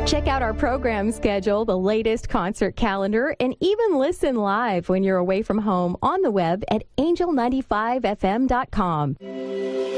Check out our program schedule, the latest concert calendar, and even listen live when you're away from home on the web at angel95fm.com.